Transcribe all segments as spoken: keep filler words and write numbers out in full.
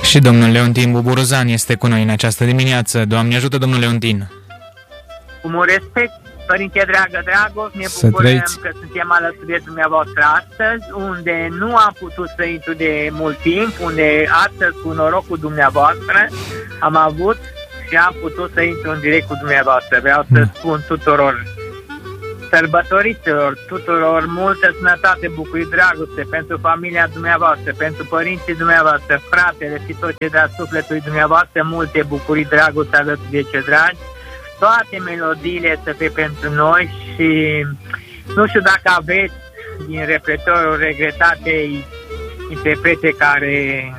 Și domnul Leontin Buburuzan este cu noi în această dimineață. Doamne ajută, domnul Leontin! Cu mult respect, Părinte dragă Dragoș, ne Să bucurăm trăiți. că suntem alături de dumneavoastră astăzi, unde nu am putut să intru de mult timp, unde astăzi, cu norocul dumneavoastră, am avut și am putut să intru în direct cu dumneavoastră. Vreau să spun tuturor sărbătoriților, tuturor multă sănătate, bucurie, dragoste pentru familia dumneavoastră, pentru părinții dumneavoastră, fratele și tot ce de-a sufletului dumneavoastră, multe bucurii, dragoste alături de ce dragi, toate melodiile să fie pentru noi și nu știu dacă aveți din repertoriul regretatei interprete care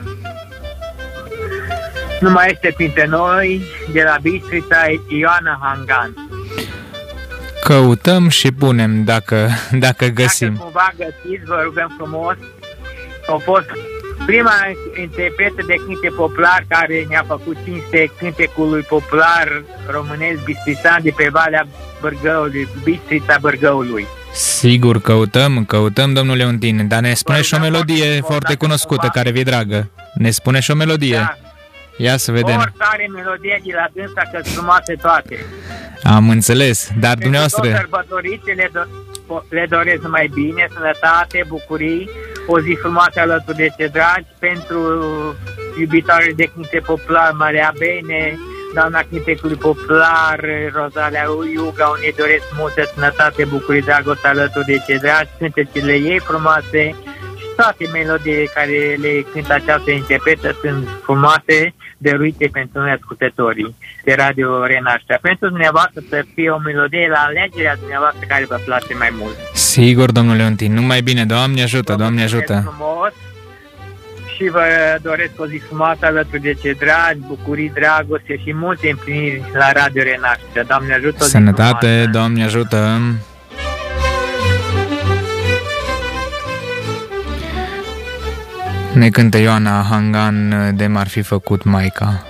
nu mai este printre noi, de la Bistrița, Ioana Hangan. Căutăm și punem dacă, dacă găsim. Dacă cumva găsiți, vă rugăm frumos. A fost prima interpretă de cânte popular care ne-a făcut cinste cântecului popular românesc bistrițan de pe Valea Bărgăului, Bistrița Bărgăului. Sigur, căutăm, căutăm, domnul Leontin, dar ne spune și o melodie foarte cunoscută care vi-e dragă. Ne spune și o melodie. Da. Ia să vedem. Oricare melodie de la dânsa, că sunt frumoase toate. Am înțeles, dar dumneavoastră... Pentru toți sărbătoriții le, do- le doresc numai bine, sănătate, bucurii, o zi frumoasă alături de ce dragi, pentru iubitoare de cânte popular, Maria Bene, doamna cântecului popular, Rosalia Iuga, unde doresc multă sănătate, bucurii, dragoste alături de ce dragi, cântecele ei frumoase și toate melodiile care le cântă această interpretă sunt frumoase, dăruite pentru noi ascultătorii de Radio Renașterea. Pentru dumneavoastră să fie o melodie la alegerea dumneavoastră care vă place mai mult. Sigur, domnul Leontin, numai bine, Doamne ajută, Doamne ajută. Frumos și vă doresc o zi frumoasă alături de ce dragi, bucurii, dragoste și multe împliniri la Radio Renașterea. Doamne ajută. Sănătate, Doamne ajută. Ne cântă Ioana Hangan de M-ar fi făcut maica.